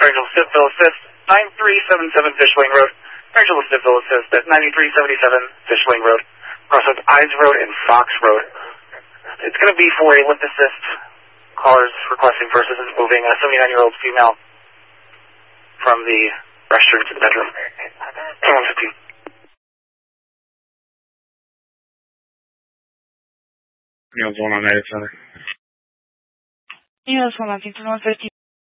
Angel Stiffville Assist, 9377 Fish Lane Road. Angel Stiffville Assist at 9377 Fish Lane Road. Crossroads Ives Road and Fox Road. It's going to be for a lift assist. Callers requesting for assistance moving a 79-year-old female from the restroom to the bedroom. 115. Neil's 1 on 8 center. Neil's 1 on 150.